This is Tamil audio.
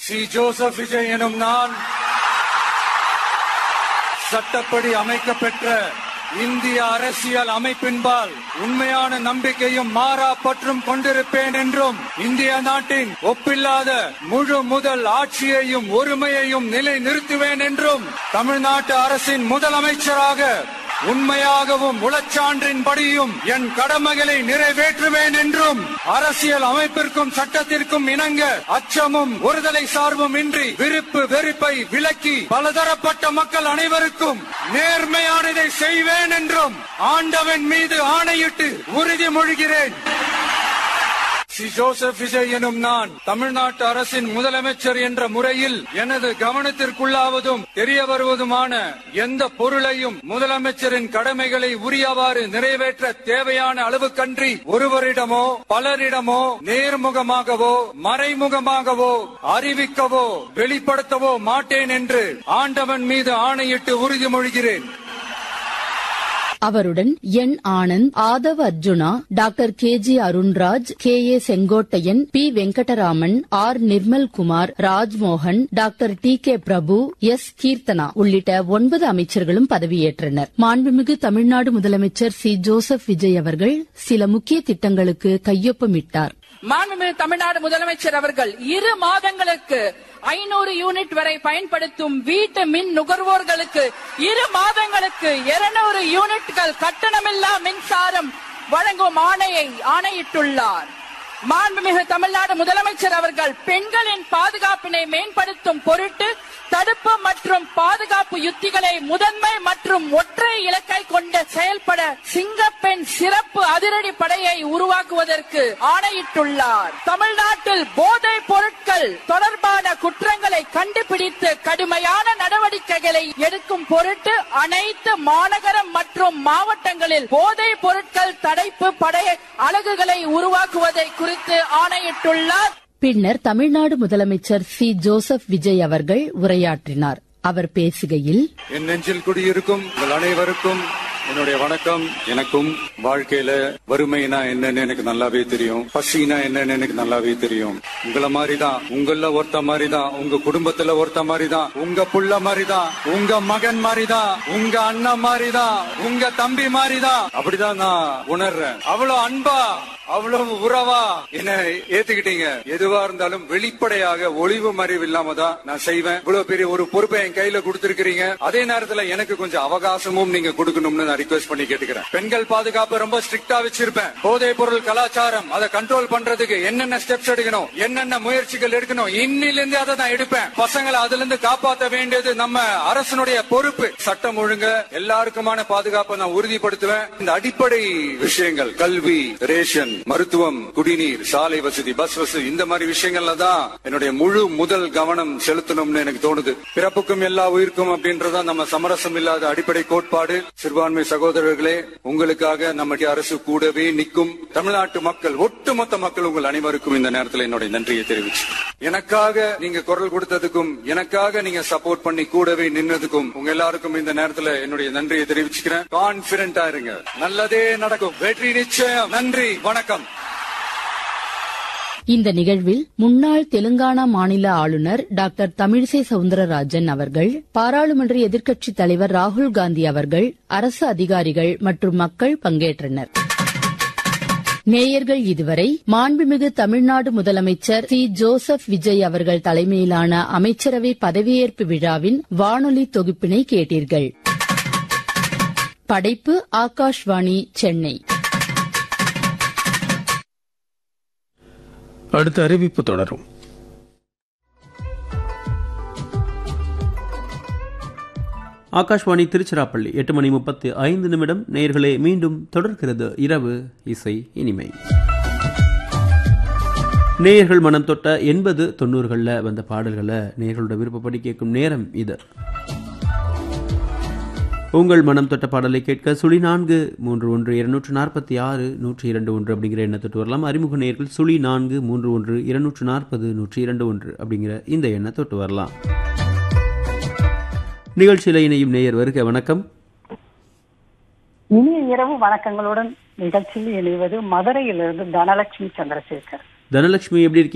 சி. ஜோசப் விஜய் எனும் நான் சட்டப்படி அமைக்கப்பெற்ற இந்திய அரசியல் அமைப்பின்பால் உண்மையான நம்பிக்கையும் மாறா பற்றும் கொண்டிருப்பேன் என்றும் இந்திய நாட்டின் ஒப்பில்லாத முழு முதல் ஆட்சியையும் ஒருமையையும் நிலை நிறுத்துவேன் என்றும் தமிழ்நாட்டு அரசின் முதலமைச்சராக உண்மையாகவும் உளச்சான்றின்படியும் என் கடமைகளை நிறைவேற்றுவேன் என்றும் அரசியல் அமைப்பிற்கும் சட்டத்திற்கும் இணங்க அச்சமும் ஒருதலை சார்பும் இன்றி விருப்பு வெறுப்பை விலக்கி பலதரப்பட்ட மக்கள் அனைவருக்கும் நேர்மையானதை செய்வேன் என்றும் ஆண்டவன் மீது ஆணையிட்டு உறுதிமொழிகிறேன். சி. ஜோசப் விஜய் எனும் நான் தமிழ்நாட்டு அரசின் முதலமைச்சர் என்ற முறையில் எனது கவனத்திற்குள்ளாவதும் தெரிய வருவதுமான எந்த பொருளையும் முதலமைச்சரின் கடமைகளை உரியவாறு நிறைவேற்ற தேவையான அளவுக்கன்றி ஒருவரிடமோ பலரிடமோ நேர்முகமாகவோ மறைமுகமாகவோ அறிவிக்கவோ வெளிப்படுத்தவோ மாட்டேன் என்று ஆண்டவன் மீது ஆணையிட்டு உறுதிமொழிகிறேன். அவருடன் என். Anand, Aadhav Arjuna, doctor கே.ஜி. Arunraj, KA. Sengottaiyan, B. Venkataraman, R. Nirmalkumar, Rajmohan, doctor DK. பிரபு, எஸ். கீர்த்தனா உள்ளிட்ட 9 அமைச்சர்களும் பதவியேற்றனர். மாண்புமிகு தமிழ்நாடு முதலமைச்சர் சி. ஜோசப் விஜய் அவர்கள் சில முக்கிய திட்டங்களுக்கு கையொப்பமிட்டார். மாண்புமிகு தமிழ்நாடு முதலமைச்சர் அவர்கள் 2 மாதங்களுக்கு 500 யூனிட் வரை பயன்படுத்தும் வீட்டு மின் நுகர்வோர்களுக்கு 2 மாதங்களுக்கு 200 யூனிட்கள் கட்டணமில்லா மின்சாரம் வழங்கும் ஆணையிட்டுள்ளார். மாண்புமிகு தமிழ்நாடு முதலமைச்சர் அவர்கள் பெண்களின் பாதுகாப்பினை மேம்படுத்தும் பொருட்டு தடுப்பு மற்றும் பாதுகாப்பு யுத்திகளை முதன்மை மற்றும் ஒற்றை இலக்கை கொண்டு செயல்பட சிங்கப்பெண் சிறப்பு அதிரடி படையை உருவாக்குவதற்கு ஆணையிட்டுள்ளார். தமிழ்நாட்டில் போதைப் பொருட்கள் தொடர்பான குற்றங்களை கண்டுபிடித்து கடுமையான நடவடிக்கைகளை எடுக்கும் பொருட்டு அனைத்து மாநகரம் மற்றும் மாவட்டங்களில் போதைப் பொருட்கள் தடுப்பு படை அலகுகளை உருவாக்குவதை குறித்து ஆணையிட்டுள்ளார். பின்னர் தமிழ்நாடு முதலமைச்சர் சி. ஜோசப் விஜய் அவர்கள் உரையாற்றினார். அவர் பேசுகையில், என் நெஞ்சில் குடியிருக்கும் உங்கள் அனைவருக்கும் என்னுடைய வணக்கம். எனக்கும் வாழ்க்கையில வறுமைனா என்னன்னு எனக்கு நல்லாவே தெரியும், பசினா என்னன்னு எனக்கு நல்லாவே தெரியும். உங்கள மாதிரிதான், உங்கள ஒருத்த மாதிரிதான், உங்க குடும்பத்துல ஒருத்த மாதிரிதான், உங்க புள்ள மாதிரிதான், உங்க மகன் மாதிரிதான், உங்க அண்ணன் மாதிரிதான், உங்க தம்பி மாதிரிதான். அப்படிதான் நான் உணர்றேன். அவ்வளவு அன்பா அவ்வளவு உறவா என்ன ஏத்துக்கிட்டீங்க. எதுவா இருந்தாலும் வெளிப்படையாக ஒளிவு மறைவு இல்லாம தான் நான் செய்வேன். இவ்வளவு பெரிய ஒரு பொறுப்பை என் கையில கொடுத்திருக்கிறீங்க. அதே நேரத்துல எனக்கு கொஞ்சம் அவகாசமும் நீங்க கொடுக்கணும்னு நான் ரிக்வெஸ்ட் பண்ணி கேட்டுக்கிறேன். பெண்கள் பாதுகாப்பு ரொம்ப ஸ்ட்ரிக்டா வச்சிருப்பேன். போதைப் பொருள் கலாச்சாரம் அதை கண்ட்ரோல் பண்றதுக்கு என்னென்ன ஸ்டெப்ஸ் எடுக்கணும், என்னென்ன முயற்சிகள் எடுக்கணும், இன்னிலிருந்து அதை நான் எடுப்பேன். பசங்களை அதுல இருந்து காப்பாற்ற வேண்டியது நம்ம அரசனுடைய பொறுப்பு. சட்டம் ஒழுங்கு எல்லாருக்குமான பாதுகாப்பை நான் உறுதிப்படுத்துவேன். இந்த அடிப்படை விஷயங்கள் கல்வி, ரேஷன், மருத்துவம், குடிநீர், சாலை வசதி, பஸ் வசதி, இந்த மாதிரி விஷயங்கள்ல தான் என்னுடைய முழு முதல் கவனம் செலுத்தணும்னு எனக்கு தோணுது. பிறப்புக்கும் எல்லா உயிருக்கும் அப்படின்றதா நம்ம சமரசம் இல்லாத அடிப்படை கோட்பாடு. சிறுபான்மை சகோதரர்களே, உங்களுக்காக நம்முடைய அரசு கூடவே நிற்கும். தமிழ்நாட்டு மக்கள், ஒட்டுமொத்த மக்கள், உங்கள் அனைவருக்கும் இந்த நேரத்தில் என்னுடைய நன்றியை தெரிவிச்சு, எனக்காக நீங்க குரல் கொடுத்ததுக்கும் எனக்காக நீங்க சப்போர்ட் பண்ணி கூடவே நின்னதுக்கும் உங்க எல்லாருக்கும் இந்த நேரத்தில் என்னுடைய நன்றியை தெரிவிச்சுக்கிறேன். கான்பிடென்டா இருங்க, நல்லதே நடக்கும், வெற்றி நிச்சயம். நன்றி, வணக்கம். இந்த நிகழ்வில் முன்னாள் தெலுங்கானா மாநில ஆளுநர் டாக்டர் தமிழிசை சவுந்தரராஜன் அவர்கள், பாராளுமன்ற எதிர்க்கட்சித் தலைவர் ராகுல் காந்தி அவர்கள், அரசு அதிகாரிகள் மற்றும் மக்கள் பங்கேற்றனர். நேயர்கள் இதுவரை மாண்புமிகு தமிழ்நாடு முதலமைச்சர் சி. ஜோசப் விஜய் அவர்கள் தலைமையிலான அமைச்சரவை பதவியேற்பு விழாவின் வானொலி தொகுப்பினை கேட்டீர்கள். படைப்பு ஆகாஷ்வாணி, சென்னை. அடுத்த அறிவிப்பு தொடரும். ஆகாஷ்வாணி திருச்சிராப்பள்ளி 8:35 நேயர்களே, மீண்டும் தொடர்கிறது இரவு இசை இனிமை. நேயர்கள் மனம் தொட்ட 80, 90களில் வந்த பாடல்களை நேயர்களோட விருப்பப்படி கேட்கும் நேரம் இது. உங்கள் மனம் தொட்ட பாடலை கேட்க 0431246102 அப்படிங்கிற எண்ணை தொட்டு வரலாம். அறிமுக நேயர்கள் 0431240102 அப்படிங்கிற இந்த எண்ணை தொட்டு வரலாம். நிகழ்ச்சியில் இணையும் நேயர் வருக. வணக்கம். இனிய இரவு வணக்கங்களுடன் நிகழ்ச்சியில் இணைவது மதுரையிலிருந்து தனலட்சுமி சந்திரசேகர். தனலட்சுமி, எப்படி இருக்கீங்க?